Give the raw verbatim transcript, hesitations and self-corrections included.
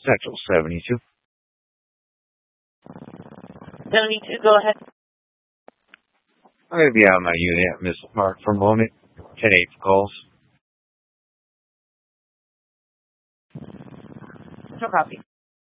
Central seventy-two. seventy-two, go ahead. I'm going to be out of my unit at Missile Park for a moment. ten eight for calls. No copy.